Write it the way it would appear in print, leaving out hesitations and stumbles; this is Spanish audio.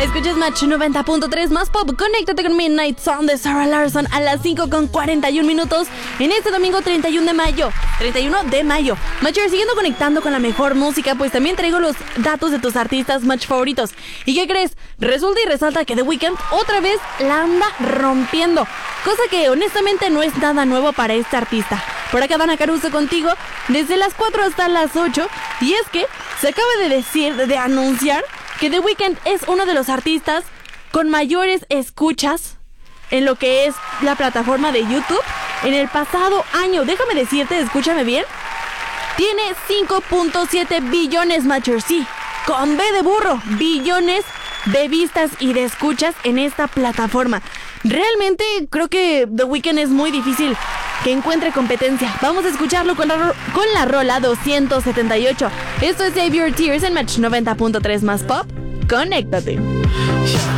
Escuchas Match 90.3 más pop. Conéctate con Midnight Song de Sarah Larsson a las 5:41 en este domingo 31 de mayo. 31 de mayo. Matcher, siguiendo conectando con la mejor música, pues también traigo los datos de tus artistas Match favoritos. ¿Y qué crees? Resulta y resalta que The Weeknd otra vez la anda rompiendo. Cosa que honestamente no es nada nuevo para este artista. Por acá Dana Caruso contigo desde las 4 hasta las 8. Y es que se acaba de anunciar que The Weeknd es uno de los artistas con mayores escuchas en lo que es la plataforma de YouTube en el pasado año. Déjame decirte, escúchame bien, tiene 5.7 billones, Matcher, sí, con B de burro, billones de vistas y de escuchas en esta plataforma. Realmente creo que The Weeknd es muy difícil que encuentre competencia. Vamos a escucharlo con la rola 278. Esto es Save Your Tears en Match 90.3 más pop. Conéctate.